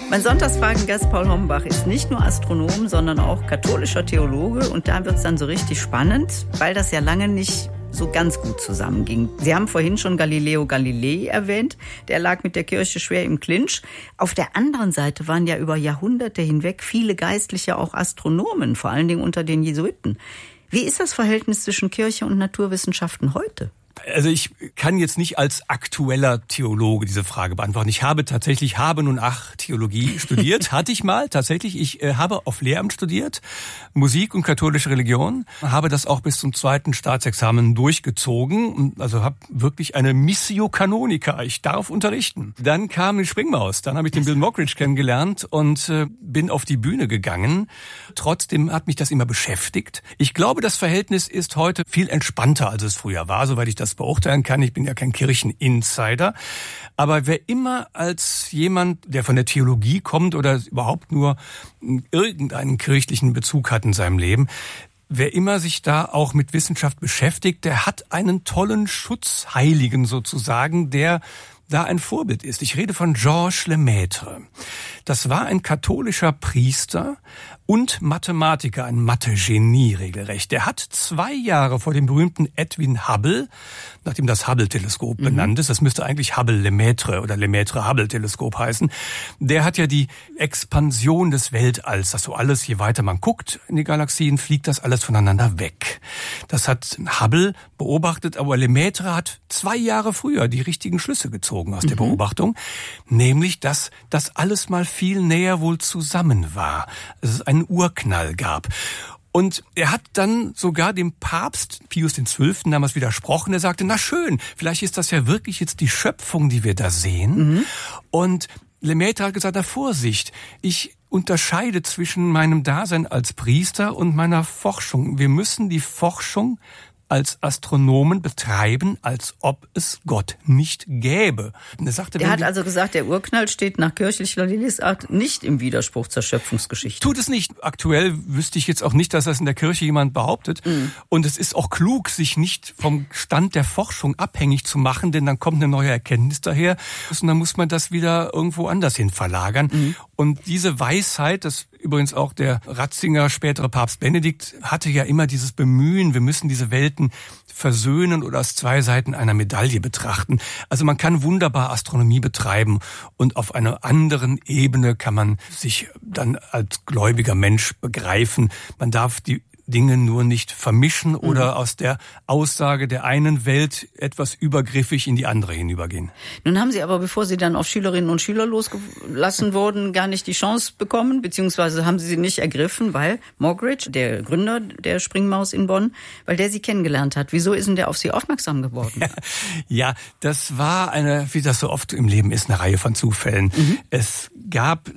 Mein Sonntagsfragen-Gast Paul Hombach ist nicht nur Astronom, sondern auch katholischer Theologe. Und da wird es dann so richtig spannend, weil das ja lange nicht so ganz gut zusammenging. Sie haben vorhin schon Galileo Galilei erwähnt. Der lag mit der Kirche schwer im Clinch. Auf der anderen Seite waren ja über Jahrhunderte hinweg viele Geistliche auch Astronomen, vor allen Dingen unter den Jesuiten. Wie ist das Verhältnis zwischen Kirche und Naturwissenschaften heute? Also ich kann jetzt nicht als aktueller Theologe diese Frage beantworten. Ich habe tatsächlich Theologie studiert. Hatte ich mal tatsächlich. Ich habe auf Lehramt studiert, Musik und katholische Religion. Habe das auch bis zum 2. Staatsexamen durchgezogen. Also habe wirklich eine Missio Canonica. Ich darf unterrichten. Dann kam die Springmaus. Dann habe ich den Bill Mockridge kennengelernt und bin auf die Bühne gegangen. Trotzdem hat mich das immer beschäftigt. Ich glaube, das Verhältnis ist heute viel entspannter, als es früher war, soweit ich das beurteilen kann. Ich bin ja kein Kircheninsider. Aber wer immer als jemand, der von der Theologie kommt oder überhaupt nur irgendeinen kirchlichen Bezug hat in seinem Leben, wer immer sich da auch mit Wissenschaft beschäftigt, der hat einen tollen Schutzheiligen sozusagen, der da ein Vorbild ist. Ich rede von Georges Lemaitre. Das war ein katholischer Priester und Mathematiker, ein Mathe-Genie regelrecht. Der hat 2 Jahre vor dem berühmten Edwin Hubble, nachdem das Hubble-Teleskop benannt ist, das müsste eigentlich Hubble-Lemaitre oder Lemaitre-Hubble-Teleskop heißen, der hat ja die Expansion des Weltalls, dass so alles, je weiter man guckt in die Galaxien, fliegt das alles voneinander weg. Das hat Hubble beobachtet, aber Lemaitre hat 2 Jahre früher die richtigen Schlüsse gezogen aus der Beobachtung, nämlich, dass das alles mal viel näher wohl zusammen war. Dass es einen Urknall gab. Und er hat dann sogar dem Papst Pius XII. Damals widersprochen. Er sagte, na schön, vielleicht ist das ja wirklich jetzt die Schöpfung, die wir da sehen. Und Lemaitre hat gesagt, na Vorsicht, ich unterscheide zwischen meinem Dasein als Priester und meiner Forschung. Wir müssen die Forschung als Astronomen betreiben, als ob es Gott nicht gäbe. Und er sagte, hat also gesagt, der Urknall steht nach kirchlicher Lesart nicht im Widerspruch zur Schöpfungsgeschichte. Tut es nicht. Aktuell wüsste ich jetzt auch nicht, dass das in der Kirche jemand behauptet. Und es ist auch klug, sich nicht vom Stand der Forschung abhängig zu machen, denn dann kommt eine neue Erkenntnis daher. Und dann muss man das wieder irgendwo anders hin verlagern. Und diese Weisheit, das übrigens auch der Ratzinger, spätere Papst Benedikt, hatte ja immer dieses Bemühen, wir müssen diese Welten versöhnen oder als 2 Seiten einer Medaille betrachten. Also man kann wunderbar Astronomie betreiben und auf einer anderen Ebene kann man sich dann als gläubiger Mensch begreifen. Man darf die Dinge nur nicht vermischen oder aus der Aussage der einen Welt etwas übergriffig in die andere hinübergehen. Nun haben Sie aber, bevor Sie dann auf Schülerinnen und Schüler losgelassen wurden, gar nicht die Chance bekommen, beziehungsweise haben Sie sie nicht ergriffen, weil Mockridge, der Gründer der Springmaus in Bonn, weil der Sie kennengelernt hat. Wieso ist denn der auf Sie aufmerksam geworden? Ja, das war wie das so oft im Leben ist, eine Reihe von Zufällen. Es gab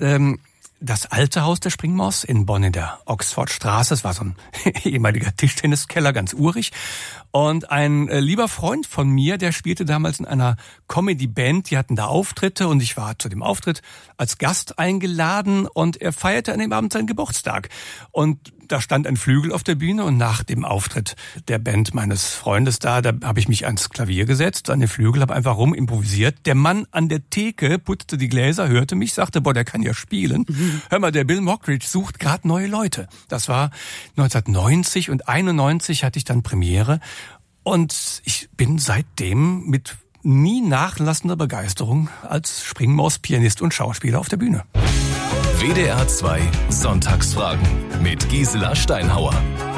das alte Haus der Springmaus in Bonn in der Oxfordstraße. Es war so ein ehemaliger Tischtenniskeller, ganz urig. Und ein lieber Freund von mir, der spielte damals in einer Comedy-Band, die hatten da Auftritte und ich war zu dem Auftritt als Gast eingeladen und er feierte an dem Abend seinen Geburtstag. Und da stand ein Flügel auf der Bühne und nach dem Auftritt der Band meines Freundes da habe ich mich ans Klavier gesetzt, an den Flügel, habe einfach rumimprovisiert. Der Mann an der Theke putzte die Gläser, hörte mich, sagte, boah, der kann ja spielen. Hör mal, der Bill Mockridge sucht gerade neue Leute. Das war 1990 und 91 hatte ich dann Premiere. Und ich bin seitdem mit nie nachlassender Begeisterung als Springmaus-Pianist und Schauspieler auf der Bühne. WDR 2 Sonntagsfragen mit Gisela Steinhauer.